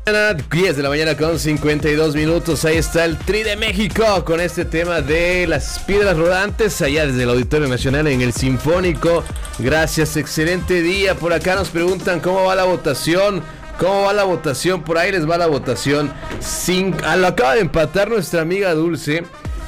10 de la mañana con 52 minutos. Ahí está el Tri de México con este tema de las piedras rodantes allá desde el Auditorio Nacional en el Sinfónico. Gracias, excelente día. Por acá nos preguntan cómo va la votación. ¿Cómo va la votación? Por ahí les va la votación. Lo acaba de empatar nuestra amiga Dulce.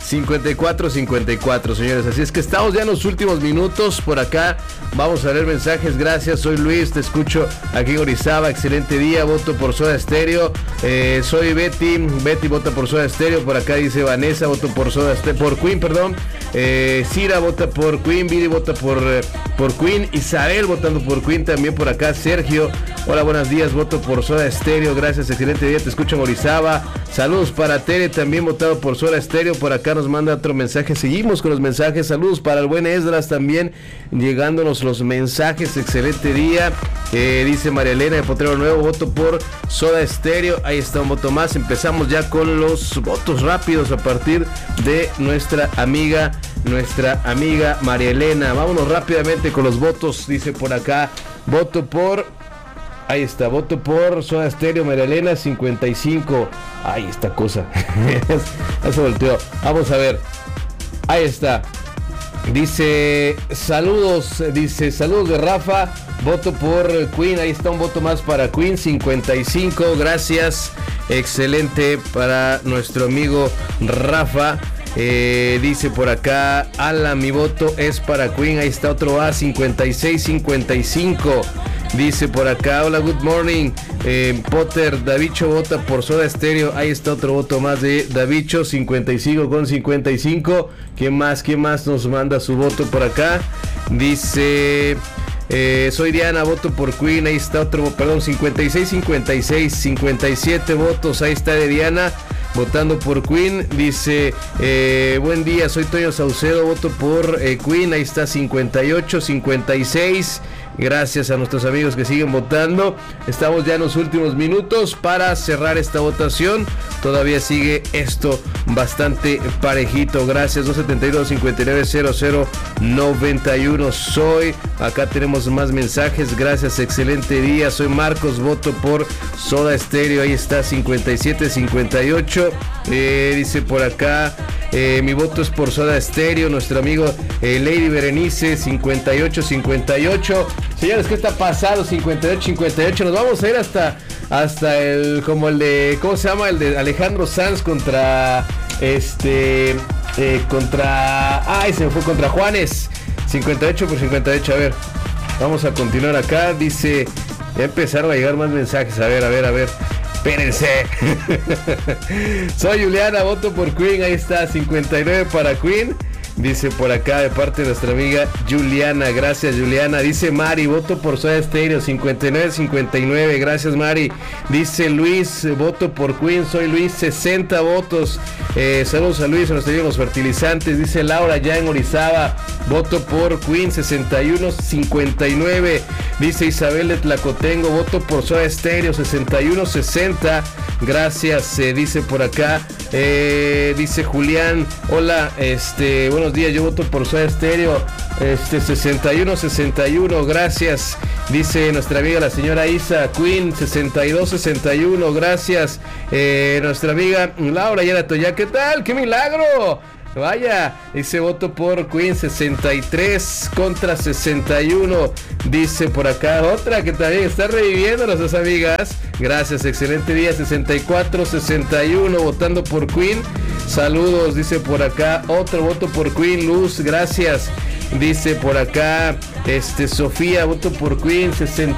54-54, señores. Así es que estamos ya en los últimos minutos. Por acá vamos a leer mensajes. Gracias, soy Luis, te escucho aquí en Orizaba. Excelente día, voto por Soda Stereo. Soy Betty vota por Soda Stereo. Por acá dice Vanessa, voto por Soda Stereo, por Queen, perdón. Cira vota por Queen, Viri vota por Queen, Isabel votando por Queen también. Por acá Sergio, hola, buenos días, voto por Soda Stereo. Gracias, excelente día, te escucho en Orizaba. Saludos para Tere, también votado por Soda Stereo. Por acá nos manda otro mensaje, seguimos con los mensajes. Saludos para el buen Esdras también, llegándonos los mensajes. Excelente día, dice María Elena de Potrero Nuevo, voto por Soda Stereo. Ahí está un voto más. Empezamos ya con los votos rápidos a partir de nuestra amiga María Elena. Vámonos rápidamente con los votos. Dice por acá, voto por, ahí está, voto por Soda Stereo, María Elena, 55. Ay, esta cosa. Ya se volteó. Vamos a ver. Ahí está. Dice saludos de Rafa, voto por Queen. Ahí está un voto más para Queen, 55. Gracias. Excelente para nuestro amigo Rafa. Dice por acá, Ala, mi voto es para Queen. Ahí está otro A, 56-55. Dice por acá, hola, good morning, Potter, Davicho vota por Soda Stereo. Ahí está otro voto más de Davicho, 55-55. ¿Quién más nos manda su voto por acá? Dice, soy Diana, voto por Queen. Ahí está otro, perdón, 56-56, 57 votos. Ahí está de Diana, votando por Queen. Dice, buen día, soy Toño Saucedo, voto por Queen. Ahí está 58-56. Gracias a nuestros amigos que siguen votando. Estamos ya en los últimos minutos para cerrar esta votación. Todavía sigue esto bastante parejito. Gracias, 272-5900-91. Soy, acá tenemos más mensajes. Gracias, excelente día. Soy Marcos, voto por Soda Stereo. Ahí está, 57-58. Dice por acá, mi voto es por Soda Stereo. Nuestro amigo Lady Berenice, 58-58. Señores, ¿qué está pasando? 58-58. Nos vamos a ir hasta el, como el de, ¿cómo se llama? El de Alejandro Sanz contra se me fue, contra Juanes. 58-58. A ver, vamos a continuar acá. Dice, ya empezaron a llegar más mensajes. A ver. Espérense. Soy Juliana, voto por Queen. Ahí está, 59 para Queen. Dice por acá de parte de nuestra amiga Juliana. Gracias, Juliana. Dice Mari, voto por Soda Stereo, 59-59. Gracias, Mari. Dice Luis, voto por Queen. Soy Luis, 60 votos. Saludos a Luis, a nuestros amigos fertilizantes. Dice Laura, ya en Orizaba, voto por Queen, 61-59. Dice Isabel de Tlacotengo, voto por Soda Stereo, 61-60. Gracias. Dice por acá, dice Julián, hola, buenos días, yo voto por Soda Stereo, 61-61. Gracias. Dice nuestra amiga la señora Isa, Queen, 62-61. Gracias. Nuestra amiga Laura Yaratoya, ¿qué tal? ¡Qué milagro! Vaya, dice voto por Queen, 63-61. Dice por acá otra que también está reviviendo a nuestras amigas. Gracias, excelente día, 64-61, votando por Queen. Saludos, dice por acá otro voto por Queen, Luz, gracias. Dice por acá Sofía, voto por Queen,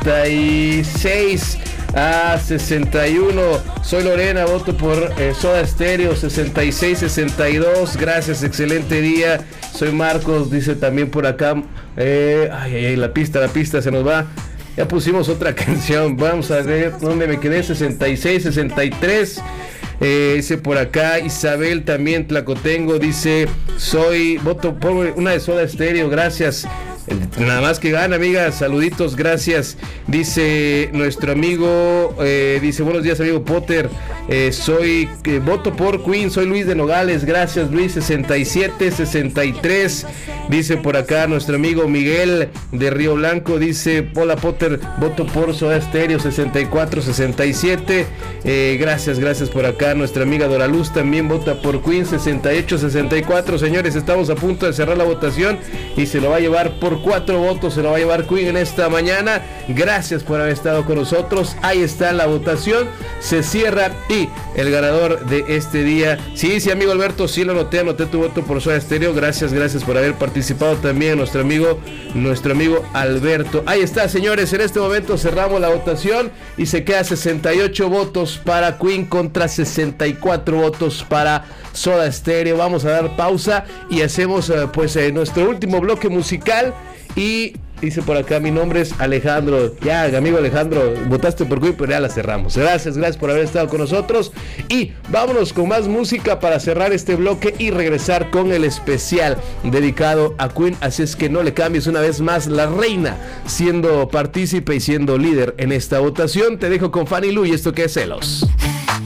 66-61. Soy Lorena, voto por Soda Stereo, 66-62. Gracias, excelente día. Soy Marcos, dice también por acá. La pista se nos va. Ya pusimos otra canción. Vamos a ver dónde me quedé. 66-63. Dice por acá Isabel también Tlacotengo, dice voto por una de Soda Stereo. Gracias. Nada más que gana, amiga. Saluditos, gracias. Dice nuestro amigo, dice, buenos días, amigo Potter. Voto por Queen, soy Luis de Nogales. Gracias, Luis. 67-63. Dice por acá nuestro amigo Miguel de Río Blanco. Dice, hola Potter, voto por Soda Stereo. 64-67. Gracias por acá. Nuestra amiga Dora Luz también vota por Queen. 68-64. Señores, estamos a punto de cerrar la votación y se lo va a llevar por 4 votos, se lo va a llevar Queen en esta mañana. Gracias por haber estado con nosotros. Ahí está la votación, se cierra y el ganador de este día, sí, amigo Alberto, sí lo anoté tu voto por Soda Stereo. Gracias por haber participado también nuestro amigo Alberto. Ahí está, señores, en este momento cerramos la votación y se queda 68 votos para Queen contra 64 votos para Soda Stereo. Vamos a dar pausa y hacemos nuestro último bloque musical. Y dice por acá, mi nombre es Alejandro. Ya, amigo Alejandro, votaste por Queen, pero ya la cerramos. Gracias por haber estado con nosotros. Y vámonos con más música para cerrar este bloque y regresar con el especial dedicado a Queen. Así es que no le cambies, una vez más, la reina siendo partícipe y siendo líder en esta votación. Te dejo con Fanny Lu y esto que es Celos.